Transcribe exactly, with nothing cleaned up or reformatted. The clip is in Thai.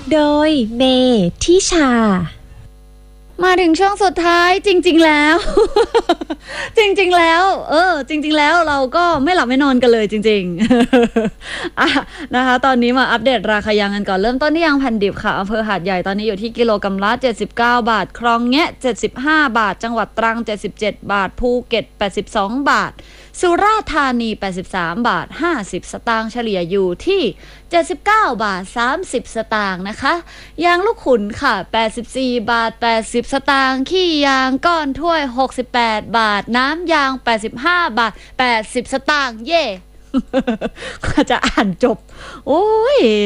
โดยเมทิชามาถึงช่วงสุดท้ายจริงๆแล้ว จริงๆแล้วเออจริงๆแล้วเราก็ไม่หลับไม่นอนกันเลยจริงๆ อ่ะนะคะตอนนี้มาอัปเดตราคายางกันก่อนเริ่มต้นที่ยางแผ่นดิบค่ะอำเภอหาดใหญ่ตอนนี้อยู่ที่กิโลกรัมละเจ็ดสิบเก้าบาทคลองแงะเจ็ดสิบห้าบาทจังหวัดตรังเจ็ดสิบเจ็ดบาทภูเก็ตแปดสิบสองบาทสุราษฎร์ธานีแปดสิบสามบาทห้าสิบสตางค์เฉลี่ยอยู่ที่เจ็ดสิบเก้าบาทสามสิบสตางค์นะคะยางลูกขุนค่ะแปดสิบสี่บาทแปดสิบสตางค์ขี้ยางก้อนถ้วยหกสิบแปดบาทน้ำยางแปดสิบห้าบาทแปดสิบสตางค์เย่ กว่าจะอ่านจบโอ้ย